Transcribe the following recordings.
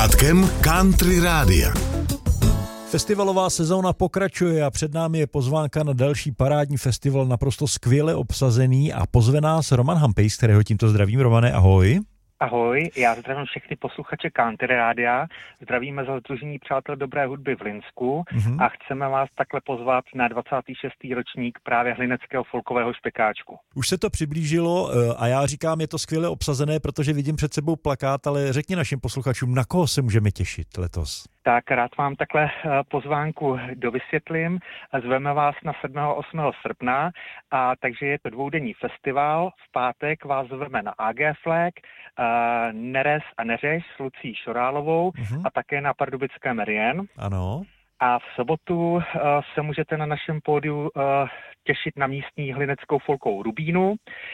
sluchátkem Country Rádia. Festivalová sezóna pokračuje a před námi je pozvánka na další parádní festival, naprosto skvěle obsazený, a pozve nás Roman Hampejs, kterého tímto zdravím. Romane, ahoj. Ahoj, já zdravím všechny posluchače Country Rádia, zdravíme za Sdružení přátel dobré hudby v Hlinsku a chceme vás takhle pozvat na 26. ročník právě hlineckého folkového špekáčku. Už se to přiblížilo a já říkám, je to skvěle obsazené, protože vidím před sebou plakát, ale řekni našim posluchačům, na koho se můžeme těšit letos? Tak rád vám takhle pozvánku dovysvětlím. Zveme vás na 7. a 8. srpna, a takže je to dvoudenní festival. V pátek vás zveme na AG Flag, Neres a Neřeš s Lucí Šorálovou a také na pardubické Merien. Ano. A v sobotu se můžete na našem pódiu těšit na místní hlineckou folkovou rubínu.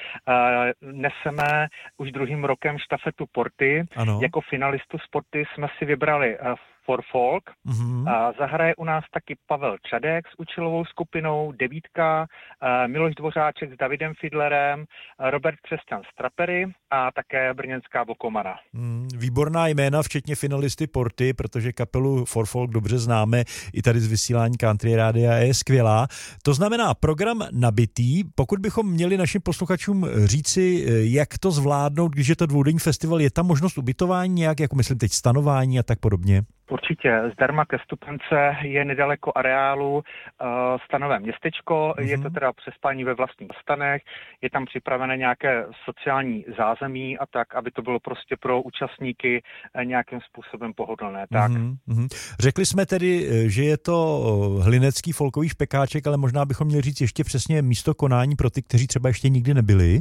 Neseme už druhým rokem štafetu Porty. Ano. Jako finalistu z Porty jsme si vybrali For Folk. Zahraje u nás taky Pavel Čadek s účelovou skupinou, Devítka, Miloš Dvořáček s Davidem Fidlerem, Robert Křesťan z Trapery a také brněnská Bokomara. Výborná jména, včetně finalisty Porty, protože kapelu For Folk dobře známe i tady z vysílání Country Rádia, je skvělá. To znamená program nabitý. Pokud bychom měli našim posluchačům říci, jak to zvládnout, když je to dvoudenní festival, je tam možnost ubytování nějak, jako myslím teď stanování a tak podobně? Určitě, zdarma ke vstupence je nedaleko areálu stanové městečko, je to teda přespání ve vlastních stanech, je tam připravené nějaké sociální zázemí a tak, aby to bylo prostě pro účastníky nějakým způsobem pohodlné. Tak. Řekli jsme tedy, že je to hlinecký folkový špekáček, ale možná bychom měli říct ještě přesně místo konání pro ty, kteří třeba ještě nikdy nebyli.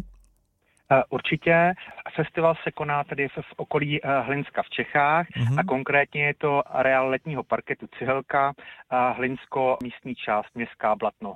Určitě. Festival se koná tedy v okolí Hlinska v Čechách a konkrétně je to areál letního parketu Cihelka, Hlinsko, místní část Městská Blatno.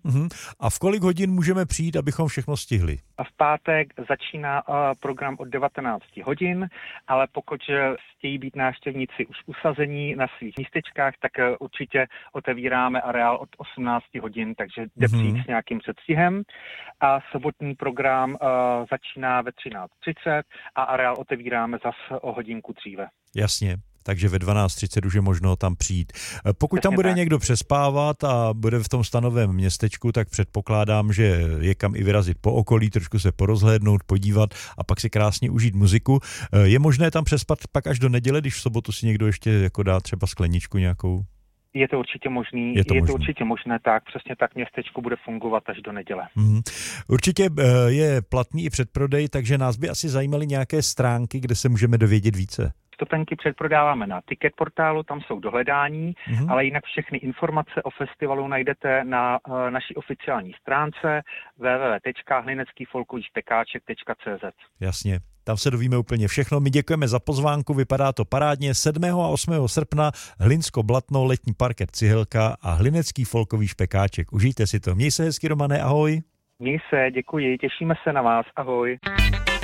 A v kolik hodin můžeme přijít, abychom všechno stihli? V pátek začíná program od 19 hodin, ale pokud chtějí být návštěvníci už usazení na svých místečkách, tak určitě otevíráme areál od 18 hodin, takže jde přijít s nějakým předstihem. A sobotní program začíná ve 13:30 a areál otevíráme zase o hodinku dříve. Jasně. Takže ve 12:30 už je možno tam přijít. Pokud tam bude někdo přespávat a bude v tom stanovém městečku, tak předpokládám, že je kam i vyrazit po okolí, trošku se porozhlédnout, podívat a pak si krásně užít muziku. Je možné tam přespat pak až do neděle, když v sobotu si někdo ještě jako dá třeba skleničku nějakou? Je to určitě možný, je to určitě možné, tak přesně tak městečko bude fungovat až do neděle. Určitě je platný i předprodej, takže nás by asi zajímaly nějaké stránky, kde se můžeme dovědět více. Vstupenky předprodáváme na Ticket portálu, tam jsou dohledání, ale jinak všechny informace o festivalu najdete na naší oficiální stránce www.hlineckýfolkovýšpekáček.cz. Jasně. Tam se dovíme úplně všechno. My děkujeme za pozvánku, vypadá to parádně. 7. a 8. srpna Hlinsko Blatno, letní parket Cihelka a hlinecký folkový špekáček. Užijte si to. Měj se hezky, Romane, ahoj. Měj se, děkuji, těšíme se na vás, ahoj.